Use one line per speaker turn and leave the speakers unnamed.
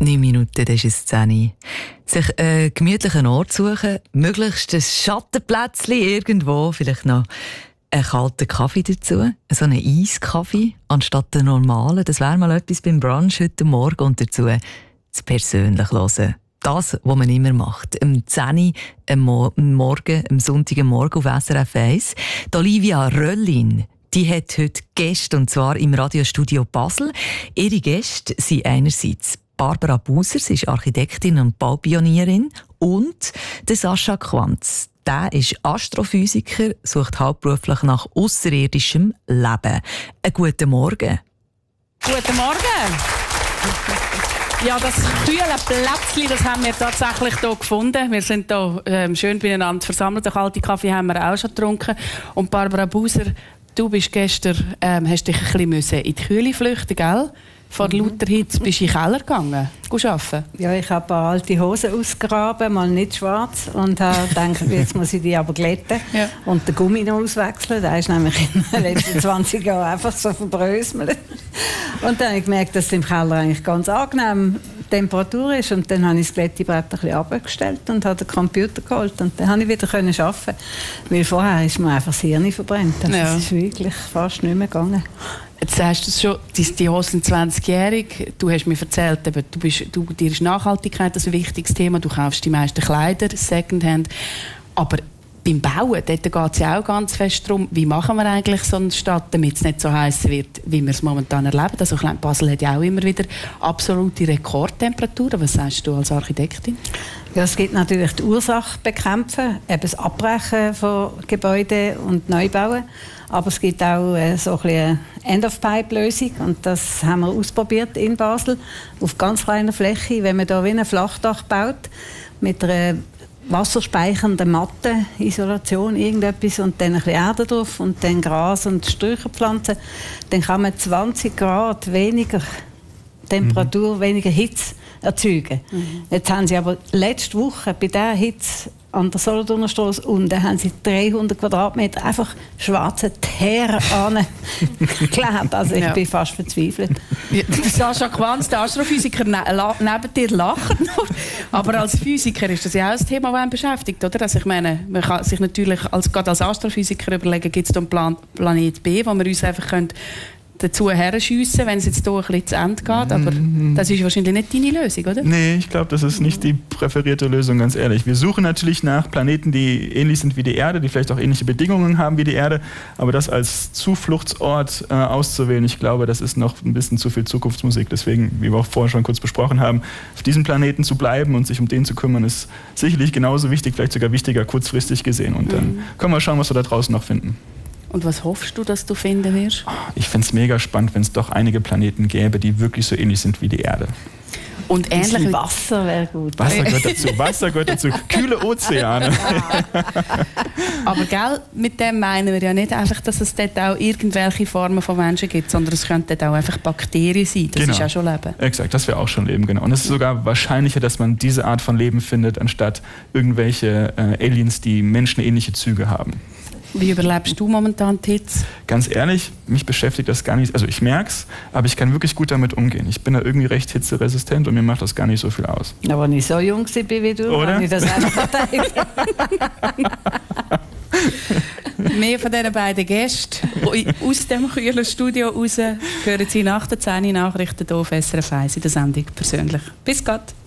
9 Minuten, das ist es 10. Sich einen gemütlichen Ort suchen, möglichst ein Schattenplätzchen irgendwo, vielleicht noch einen kalten Kaffee dazu, so einen Eiskaffee anstatt den normalen. Das wäre mal etwas beim Brunch heute Morgen und dazu das persönlich hören. Das, was man immer macht. Am 10 Uhr am Sonntagmorgen auf SRF 1. Die Olivia Röllin, die hat heute Gäste, und zwar im Radiostudio Basel. Ihre Gäste sind einerseits Barbara Buser, sie ist Architektin und Baupionierin, und der Sascha Quanz. Der ist Astrophysiker, sucht hauptberuflich nach ausserirdischem Leben. Einen guten Morgen.
Guten Morgen. Ja, das kühle Plätzchen, das haben wir tatsächlich hier gefunden. Wir sind hier schön beieinander versammelt. Den kalten Kaffee haben wir auch schon getrunken. Und Barbara Buser, du bist gestern, hast dich ein bisschen in die Kühle flüchten, gell? Vor lauter Hitze bist du in den Keller gegangen, arbeiten?
Ja, ich habe alte Hosen ausgegraben, mal nicht schwarz, und habe gedacht, jetzt muss ich die aber glätten und den Gummi noch auswechseln. Der ist nämlich in den letzten 20 Jahren einfach so verbröselt. Und dann habe ich gemerkt, dass es im Keller eigentlich ganz angenehm Temperatur ist, und dann habe ich das Glättebrett ein bisschen abgestellt und habe den Computer geholt, und dann konnte ich wieder arbeiten. Weil vorher ist mir einfach das Hirn verbrennt. Also es ist wirklich fast nicht mehr gegangen.
Jetzt hast du schon, die Hosen 20-jährig, du hast mir erzählt, dir ist Nachhaltigkeit ein wichtiges Thema, du kaufst die meisten Kleider Secondhand, aber beim Bauen, dort geht es ja auch ganz fest darum, wie machen wir eigentlich so eine Stadt, damit es nicht so heiß wird, wie wir es momentan erleben. Also Basel hat ja auch immer wieder absolute Rekordtemperaturen. Was sagst du als Architektin?
Ja, es gibt natürlich die Ursache bekämpfen, eben das Abbrechen von Gebäuden und Neubauen. Aber es gibt auch so eine End-of-Pipe-Lösung, und das haben wir ausprobiert in Basel auf ganz kleiner Fläche. Wenn man da wie ein Flachdach baut mit einer wasserspeichernden Matte, Isolation, irgendetwas, und dann ein bisschen Erde drauf und dann Gras und Sträucherpflanzen, dann kann man 20 Grad weniger Temperatur, weniger Hitze erzeugen. Jetzt haben sie aber letzte Woche bei dieser Hitze an der Solothurner Strasse unten haben sie 300 Quadratmeter einfach schwarze Teer angeklebt. Also ich bin fast verzweifelt.
Ja, Sascha Quanz, der Astrophysiker, neben dir lacht noch. Aber als Physiker ist das ja auch ein Thema, das einen beschäftigt, oder? Also ich meine, man kann sich natürlich gerade als Astrophysiker überlegen, gibt es da einen Planet B, wo wir uns einfach dazu herschiessen, wenn es jetzt hier ein bisschen zu Ende geht. Aber das ist wahrscheinlich nicht deine Lösung, oder?
Nee, ich glaube, das ist nicht die präferierte Lösung, ganz ehrlich. Wir suchen natürlich nach Planeten, die ähnlich sind wie die Erde, die vielleicht auch ähnliche Bedingungen haben wie die Erde, aber das als Zufluchtsort auszuwählen, ich glaube, das ist noch ein bisschen zu viel Zukunftsmusik. Deswegen, wie wir auch vorher schon kurz besprochen haben, auf diesem Planeten zu bleiben und sich um den zu kümmern, ist sicherlich genauso wichtig, vielleicht sogar wichtiger, kurzfristig gesehen. Und dann können wir schauen, was wir da draußen noch finden.
Und was hoffst du, dass du finden wirst?
Ich fände es mega spannend, wenn es doch einige Planeten gäbe, die wirklich so ähnlich sind wie die Erde.
Und ähnlich
Wasser wäre gut.
Wasser gehört dazu. Kühle Ozeane.
Aber gell, mit dem meinen wir ja nicht einfach, dass es dort auch irgendwelche Formen von Menschen gibt, sondern es könnten dort auch einfach Bakterien sein. Das ist auch schon Leben.
Exakt, das wäre auch schon Leben, genau. Und es ist sogar wahrscheinlicher, dass man diese Art von Leben findet, anstatt irgendwelche Aliens, die menschenähnliche Züge haben.
Wie überlebst du momentan die Hitze?
Ganz ehrlich, mich beschäftigt das gar nicht. Also ich merke es, aber ich kann wirklich gut damit umgehen. Ich bin da irgendwie recht hitzeresistent und mir macht das gar nicht so viel aus.
Aber wenn ich so jung bin wie du,
oder?
Kann ich das einfach verteidigen.
Mehr von diesen beiden Gästen aus dem kühlen Studio raus hören Sie nach der 10 Nachrichten hier auf SRF 1 in der Sendung persönlich. Bis Gott.